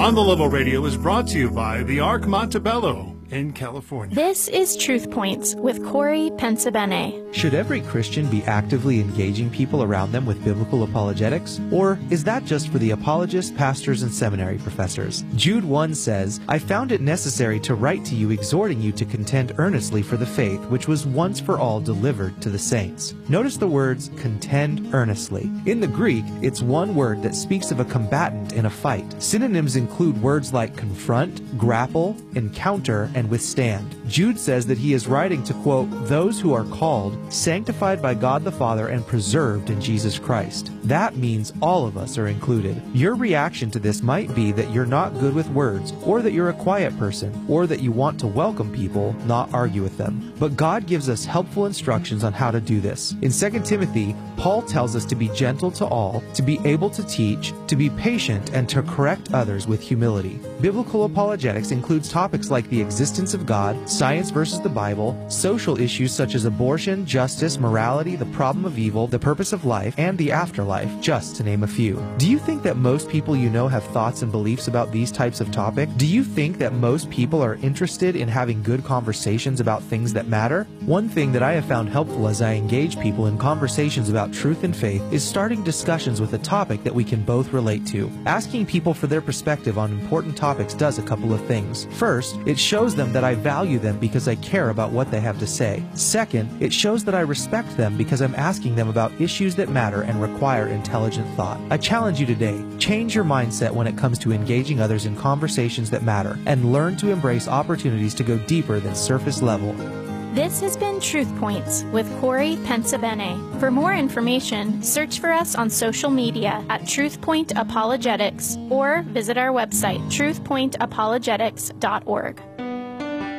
On the Level Radio is brought to you by the Arc Montebello in California. This is Truth Points with Corey Pensabene. Should every Christian be actively engaging people around them with biblical apologetics? Or is that just for the apologists, pastors, and seminary professors? Jude 1 says, I found it necessary to write to you exhorting you to contend earnestly for the faith which was once for all delivered to the saints. Notice the words contend earnestly. In the Greek, it's one word that speaks of a combatant in a fight. Synonyms include words like confront, grapple, encounter, and withstand. Jude says that he is writing to, quote, those who are called, sanctified by God the Father, and preserved in Jesus Christ. That means all of us are included. Your reaction to this might be that you're not good with words, or that you're a quiet person, or that you want to welcome people, not argue with them. But God gives us helpful instructions on how to do this. In 2 Timothy, Paul tells us to be gentle to all, to be able to teach, to be patient, and to correct others with humility. Biblical apologetics includes topics like the existence of God, science versus the Bible, social issues such as abortion, justice, morality, the problem of evil, the purpose of life, and the afterlife, just to name a few. Do you think that most people you know have thoughts and beliefs about these types of topics? Do you think that most people are interested in having good conversations about things that matter? One thing that I have found helpful as I engage people in conversations about truth and faith is starting discussions with a topic that we can both relate to. Asking people for their perspective on important topics does a couple of things. First, it shows them that I value them because I care about what they have to say. Second, it shows that I respect them because I'm asking them about issues that matter and require intelligent thought. I challenge you today, change your mindset when it comes to engaging others in conversations that matter, and learn to embrace opportunities to go deeper than surface level. This has been Truth Points with Corey Pensabene. For more information, search for us on social media at TruthPoint Apologetics or visit our website, truthpointapologetics.org.